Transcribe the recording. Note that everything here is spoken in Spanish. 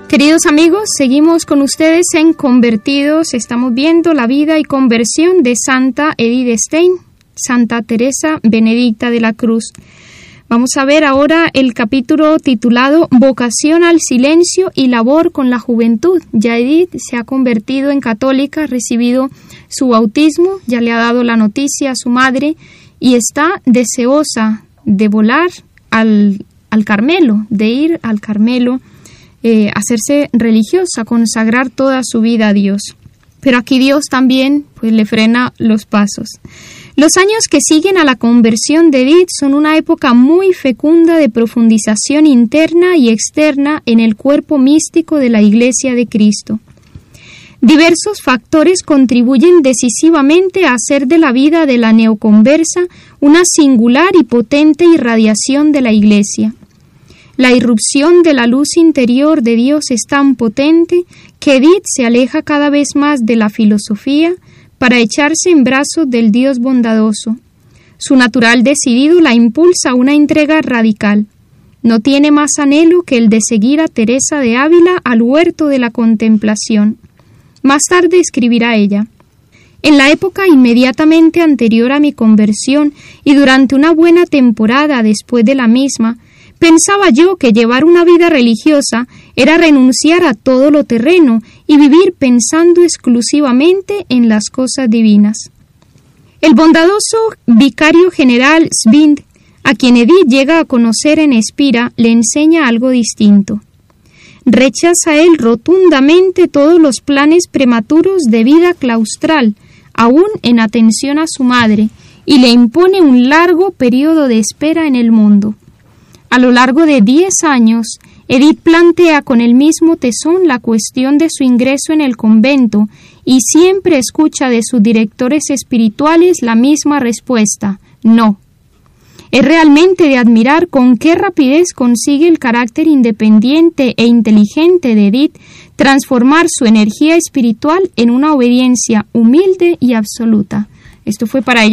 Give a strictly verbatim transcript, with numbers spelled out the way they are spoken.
Queridos amigos, seguimos con ustedes en Convertidos. Estamos viendo la vida y conversión de Santa Edith Stein, Santa Teresa Benedicta de la Cruz. Vamos a ver ahora el capítulo titulado Vocación al silencio y labor con la juventud. Ya Edith se ha convertido en católica, ha recibido su bautismo, ya le ha dado la noticia a su madre y está deseosa de volar al, al Carmelo, de ir al Carmelo, eh, hacerse religiosa, consagrar toda su vida a Dios. Pero aquí Dios también pues, le frena los pasos. Los años que siguen a la conversión de Edith son una época muy fecunda de profundización interna y externa en el cuerpo místico de la Iglesia de Cristo. Diversos factores contribuyen decisivamente a hacer de la vida de la neoconversa una singular y potente irradiación de la Iglesia. La irrupción de la luz interior de Dios es tan potente que Edith se aleja cada vez más de la filosofía para echarse en brazos del Dios bondadoso. Su natural decidido la impulsa a una entrega radical. No tiene más anhelo que el de seguir a Teresa de Ávila al huerto de la contemplación. Más tarde escribirá ella: en la época inmediatamente anterior a mi conversión y durante una buena temporada después de la misma, pensaba yo que llevar una vida religiosa era renunciar a todo lo terreno y vivir pensando exclusivamente en las cosas divinas. El bondadoso vicario general Svind, a quien Edith llega a conocer en Espira, le enseña algo distinto. Rechaza él rotundamente todos los planes prematuros de vida claustral, aún en atención a su madre, y le impone un largo periodo de espera en el mundo. A lo largo de diez años, Edith plantea con el mismo tesón la cuestión de su ingreso en el convento y siempre escucha de sus directores espirituales la misma respuesta: no. Es realmente de admirar con qué rapidez consigue el carácter independiente e inteligente de Edith transformar su energía espiritual en una obediencia humilde y absoluta. Esto fue para ella